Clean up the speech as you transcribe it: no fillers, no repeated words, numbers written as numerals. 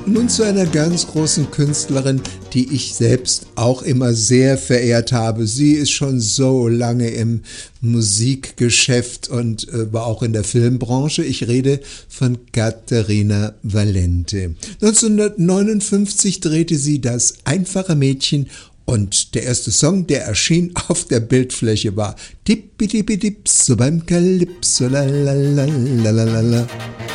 Nun zu einer ganz großen Künstlerin, die ich selbst auch immer sehr verehrt habe. Sie ist schon so lange im Musikgeschäft und war auch in der Filmbranche. Ich rede von Caterina Valente. 1959 drehte sie Das einfache Mädchen und der erste Song, der erschien auf der Bildfläche, war Tippidi-Dips, so beim Calypso, la la la la la la.